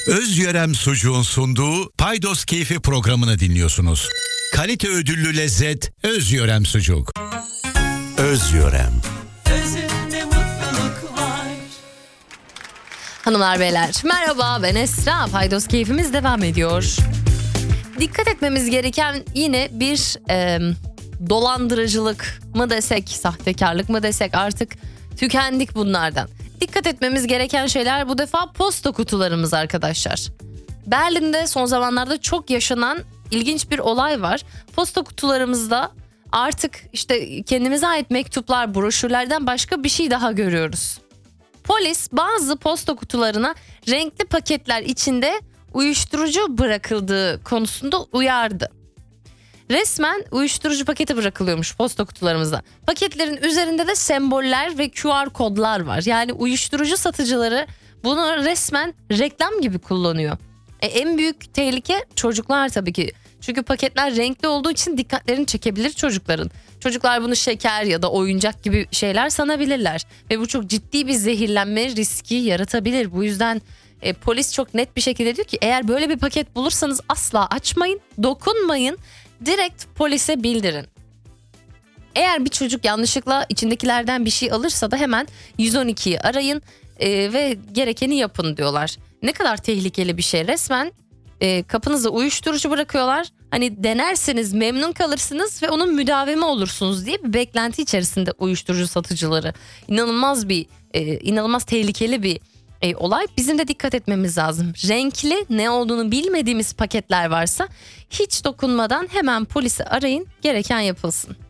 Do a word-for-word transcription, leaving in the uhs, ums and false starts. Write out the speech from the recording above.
Özyörem Sucuğun sunduğu Paydos Keyfi programını dinliyorsunuz. Kalite ödüllü lezzet Özyörem Sucuk. Özyörem. Özünde mutluluk var. Hanımlar beyler merhaba, ben Esra. Paydos Keyfimiz devam ediyor. Dikkat etmemiz gereken yine bir e, dolandırıcılık mı desek, sahtekarlık mı desek, artık tükendik bunlardan. Dikkat etmemiz gereken şeyler bu defa posta kutularımız arkadaşlar. Berlin'de son zamanlarda çok yaşanan ilginç bir olay var. Posta kutularımızda artık işte kendimize ait mektuplar, broşürlerden başka bir şey daha görüyoruz. Polis bazı posta kutularına renkli paketler içinde uyuşturucu bırakıldığı konusunda uyardı. Resmen uyuşturucu paketi bırakılıyormuş posta kutularımızda. Paketlerin üzerinde de semboller ve Q R kodlar var. Yani uyuşturucu satıcıları bunu resmen reklam gibi kullanıyor. E, en büyük tehlike çocuklar tabii ki. Çünkü paketler renkli olduğu için dikkatlerini çekebilir çocukların. Çocuklar bunu şeker ya da oyuncak gibi şeyler sanabilirler. Ve bu çok ciddi bir zehirlenme riski yaratabilir. Bu yüzden e, polis çok net bir şekilde diyor ki eğer böyle bir paket bulursanız asla açmayın, dokunmayın. Direkt polise bildirin. Eğer bir çocuk yanlışlıkla içindekilerden bir şey alırsa da hemen yüz on ikiyi arayın e, ve gerekeni yapın diyorlar. Ne kadar tehlikeli bir şey. Resmen e, kapınıza uyuşturucu bırakıyorlar. Hani denerseniz memnun kalırsınız ve onun müdavimi olursunuz diye bir beklenti içerisinde uyuşturucu satıcıları. İnanılmaz bir, e, inanılmaz tehlikeli bir e, olay. Bizim de dikkat etmemiz lazım. Renkli, ne olduğunu bilmediğimiz paketler varsa hiç dokunmadan hemen polisi arayın, gereken yapılsın.